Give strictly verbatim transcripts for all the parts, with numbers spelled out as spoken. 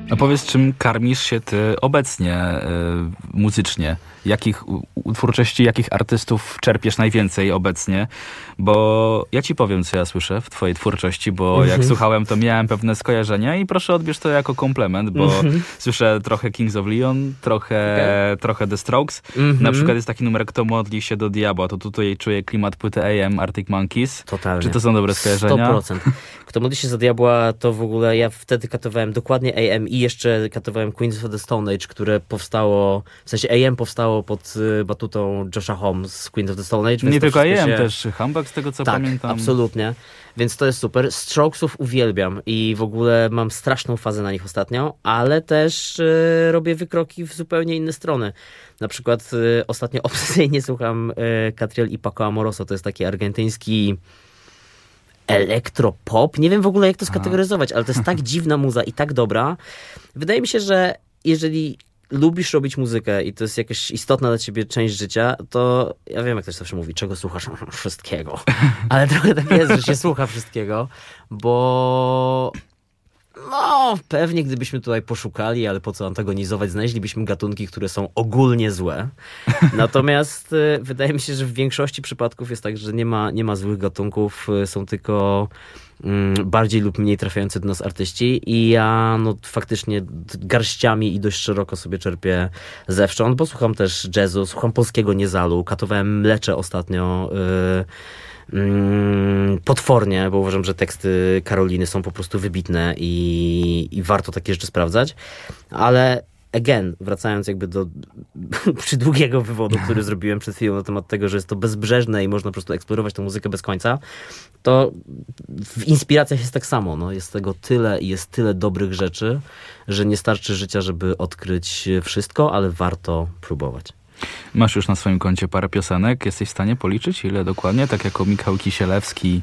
A powiedz, czym karmisz się ty obecnie y, muzycznie? Jakich u, twórczości, jakich artystów czerpiesz najwięcej obecnie? Bo ja ci powiem, co ja słyszę w twojej twórczości, bo mm-hmm. jak słuchałem, to miałem pewne skojarzenia i proszę odbierz to jako komplement, bo mm-hmm. słyszę trochę Kings of Leon, trochę, okay. trochę The Strokes. Mm-hmm. Na przykład jest taki numer Kto modli się do diabła, to tutaj czuję klimat płyty A M, Arctic Monkeys. Totalnie. Czy to są dobre skojarzenia? sto procent. Kto modli się za diabła, to w ogóle ja wtedy katowałem dokładnie A M i jeszcze katowałem Queens of the Stone Age, które powstało, w sensie A M powstało pod y, batutą Josha Homme z Queens of the Stone Age. Nie tylko A M, się... też Humbug, z tego co tak, pamiętam. absolutnie. Więc to jest super. Strokesów uwielbiam i w ogóle mam straszną fazę na nich ostatnio, ale też y, robię wykroki w zupełnie inne strony. Na przykład y, ostatnio obsesyjnie słucham y, Catriel i Paco Amoroso. To jest taki argentyński elektropop. Nie wiem w ogóle jak to skategoryzować, ale to jest tak dziwna muza i tak dobra. Wydaje mi się, że jeżeli lubisz robić muzykę i to jest jakaś istotna dla ciebie część życia, to ja wiem, jak ktoś zawsze mówi, czego słuchasz? Wszystkiego. Ale trochę tak jest, że się słucha wszystkiego, bo no, pewnie gdybyśmy tutaj poszukali, ale po co antagonizować, znaleźlibyśmy gatunki, które są ogólnie złe. Natomiast y, wydaje mi się, że w większości przypadków jest tak, że nie ma, nie ma złych gatunków, y, są tylko y, bardziej lub mniej trafiający do nas artyści i ja no, faktycznie garściami i dość szeroko sobie czerpię zewsząd, bo słucham też jazzu, słucham polskiego Niezalu, katowałem Mlecze ostatnio, y, potwornie, bo uważam, że teksty Karoliny są po prostu wybitne i, i warto takie rzeczy sprawdzać, ale again, wracając jakby do przydługiego wywodu, który zrobiłem przed chwilą na temat tego, że jest to bezbrzeżne i można po prostu eksplorować tę muzykę bez końca, to w inspiracjach jest tak samo. No, jest tego tyle i jest tyle dobrych rzeczy, że nie starczy życia, żeby odkryć wszystko, ale warto próbować. Masz już na swoim koncie parę piosenek. Jesteś w stanie policzyć, ile dokładnie? Tak jako Michał Kisielewski.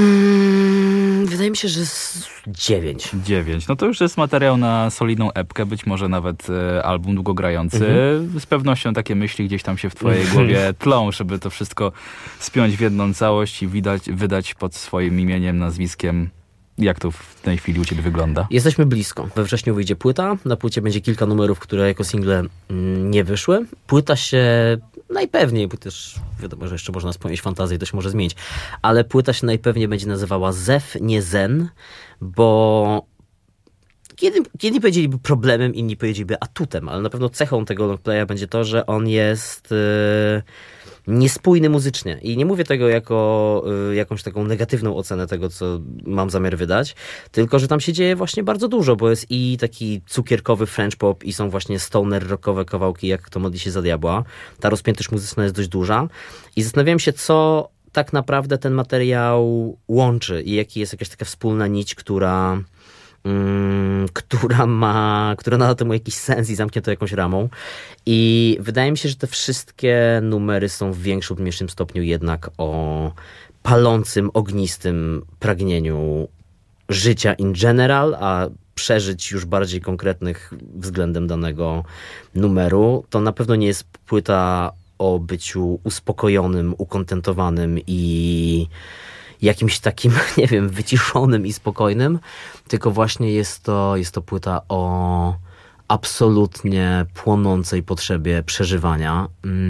Hmm, wydaje mi się, że z dziewięć. Dziewięć. No to już jest materiał na solidną epkę, być może nawet e, album długogrający. Mhm. Z pewnością takie myśli gdzieś tam się w twojej głowie tlą, żeby to wszystko spiąć w jedną całość i widać, wydać pod swoim imieniem, nazwiskiem. Jak to w tej chwili u ciebie wygląda? Jesteśmy blisko. We wrześniu wyjdzie płyta. Na płycie będzie kilka numerów, które jako single nie wyszły. Płyta się najpewniej, bo też wiadomo, że jeszcze można spełnić fantazję i to się może zmienić, ale płyta się najpewniej będzie nazywała Zew, nie Zen, bo kiedy, kiedy powiedzieliby problemem, inni powiedzieliby atutem, ale na pewno cechą tego longplaya będzie to, że on jest Yy, niespójny muzycznie. I nie mówię tego jako y, jakąś taką negatywną ocenę tego, co mam zamiar wydać, tylko, że tam się dzieje właśnie bardzo dużo, bo jest i taki cukierkowy French pop i są właśnie stoner rockowe kawałki, jak Kto modli się za diabła. Ta rozpiętość muzyczna jest dość duża. I zastanawiałem się, co tak naprawdę ten materiał łączy i jaki jest jakaś taka wspólna nić, która Mm, która ma, która nada temu jakiś sens i zamknie to jakąś ramą. I wydaje mi się, że te wszystkie numery są w większym lub mniejszym stopniu jednak o palącym, ognistym pragnieniu życia in general, a przeżyć już bardziej konkretnych względem danego numeru. To na pewno nie jest płyta o byciu uspokojonym, ukontentowanym i jakimś takim, nie wiem, wyciszonym i spokojnym, tylko właśnie jest to, jest to płyta o absolutnie płonącej potrzebie przeżywania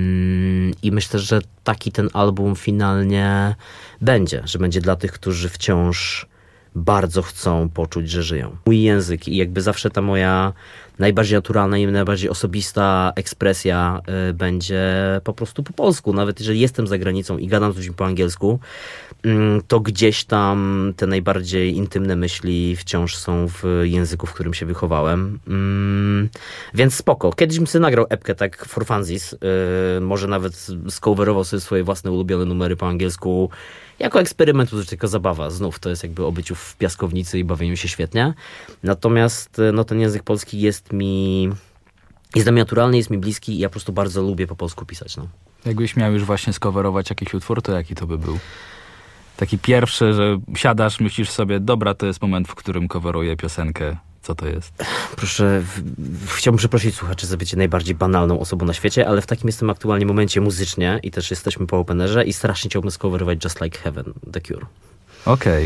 i myślę, że taki ten album finalnie będzie, że będzie dla tych, którzy wciąż bardzo chcą poczuć, że żyją. Mój język i jakby zawsze ta moja najbardziej naturalna i najbardziej osobista ekspresja y, będzie po prostu po polsku. Nawet jeżeli jestem za granicą i gadam z ludźmi po angielsku, y, to gdzieś tam te najbardziej intymne myśli wciąż są w języku, w którym się wychowałem. Y, więc spoko. Kiedyś bym sobie nagrał epkę tak for funsies. Y, może nawet skowerował sobie swoje własne ulubione numery po angielsku. Jako eksperyment, to tylko zabawa. Znów to jest jakby o byciu w piaskownicy i bawieniu się świetnie. Natomiast no, ten język polski jest mi jest dla mnie naturalny, jest mi bliski i ja po prostu bardzo lubię po polsku pisać. No. Jakbyś miał już właśnie skowerować jakiś utwór, to jaki to by był? Taki pierwszy, że siadasz, myślisz sobie, dobra, to jest moment, w którym coveruję piosenkę. Co to jest? Proszę, w, w, chciałbym przeprosić słuchaczy za bycie najbardziej banalną osobą na świecie, ale w takim jestem aktualnie momencie muzycznie i też jesteśmy po openerze i strasznie chciałbym skowerować Just Like Heaven, The Cure. Okej. Okay.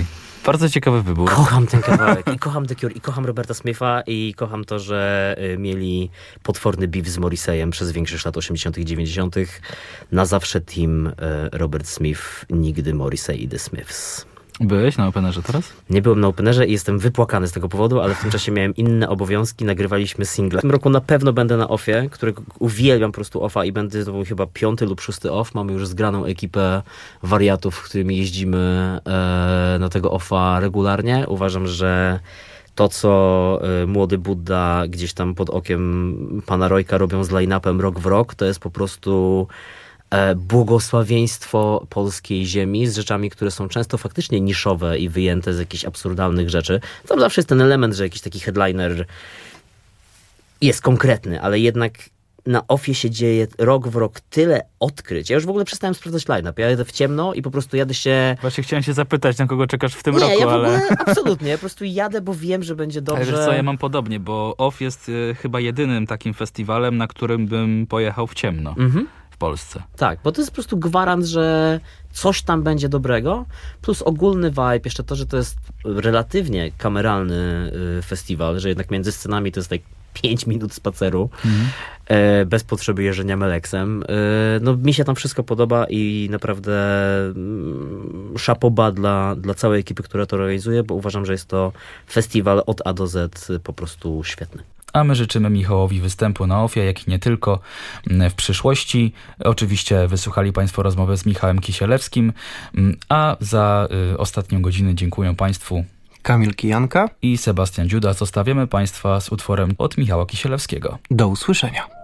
Bardzo ciekawy wybór. Kocham ten kawałek i kocham The Cure, i kocham Roberta Smitha, i kocham to, że y, mieli potworny beef z Morrisseyem przez większość lat osiemdziesiątych i dziewięćdziesiątych. Na zawsze team y, Robert Smith, nigdy Morrissey i The Smiths. Byłeś na Openerze teraz? Nie byłem na Openerze i jestem wypłakany z tego powodu, ale w tym czasie miałem inne obowiązki, nagrywaliśmy single. W tym roku na pewno będę na offie, którego uwielbiam po prostu offa i będę, to był chyba piąty lub szósty off. Mamy już zgraną ekipę wariatów, którymi jeździmy e, na tego offa regularnie. Uważam, że to, co y, młody Budda gdzieś tam pod okiem pana Rojka robią z line-upem rok w rok, to jest po prostu e, błogosławieństwo polskiej ziemi z rzeczami, które są często faktycznie niszowe i wyjęte z jakichś absurdalnych rzeczy. Tam zawsze jest ten element, że jakiś taki headliner jest konkretny, ale jednak na offie się dzieje rok w rok tyle odkryć. Ja już w ogóle przestałem sprawdzać line-up. Ja jadę w ciemno i po prostu jadę się... Właśnie chciałem się zapytać, na kogo czekasz w tym nie, roku, ja w ale... ogóle absolutnie. Ja po prostu jadę, bo wiem, że będzie dobrze. Ale wiesz co, ja mam podobnie, bo Off jest y, chyba jedynym takim festiwalem, na którym bym pojechał w ciemno Mhm. w Polsce. Tak, bo to jest po prostu gwarant, że coś tam będzie dobrego, plus ogólny vibe, jeszcze to, że to jest relatywnie kameralny y, festiwal, że jednak między scenami to jest tak pięć minut spaceru, Mhm. e, bez potrzeby jeżdżenia Meleksem. E, no mi się tam wszystko podoba i naprawdę mm, szapoba dla, dla całej ekipy, która to realizuje, bo uważam, że jest to festiwal od A do Z po prostu świetny. A my życzymy Michałowi występu na Offie, jak i nie tylko w przyszłości. Oczywiście wysłuchali Państwo rozmowy z Michałem Kisielewskim, a za y, ostatnią godzinę dziękuję Państwu Kamil Kijanka i Sebastian Dziuda. Zostawiamy Państwa z utworem od Michała Kisielewskiego. Do usłyszenia.